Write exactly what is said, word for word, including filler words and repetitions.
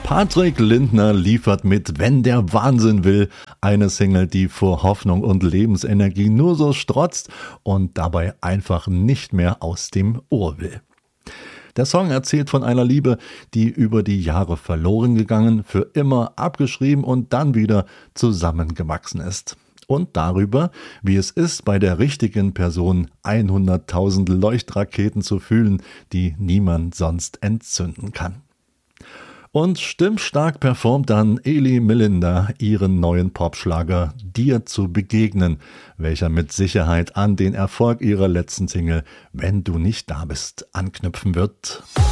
Patrick Lindner liefert mit Wenn der Wahnsinn will, eine Single, die vor Hoffnung und Lebensenergie nur so strotzt und dabei einfach nicht mehr aus dem Ohr will. Der Song erzählt von einer Liebe, die über die Jahre verloren gegangen, für immer abgeschrieben und dann wieder zusammengewachsen ist. Und darüber, wie es ist, bei der richtigen Person hunderttausend Leuchtraketen zu fühlen, die niemand sonst entzünden kann. Und stimmstark performt dann Eli Melinda ihren neuen Popschlager Dir zu begegnen, welcher mit Sicherheit an den Erfolg ihrer letzten Single Wenn du nicht da bist anknüpfen wird.